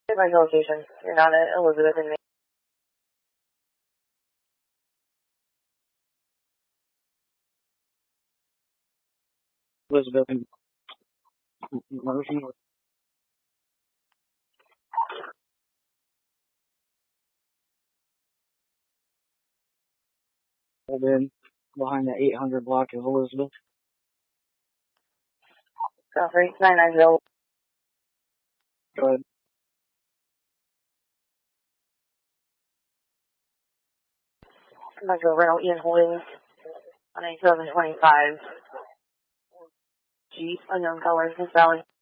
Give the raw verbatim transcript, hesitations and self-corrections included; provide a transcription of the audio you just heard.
My location. You're not at Elizabeth and Main. Elizabeth and Murphy. And then behind the eight hundred block is Elizabeth. Copy. nine nine zero. Go ahead. Metro Rental Ian Holdings. On eight seven twenty-five. Jeep, unknown colors, Miss Valley.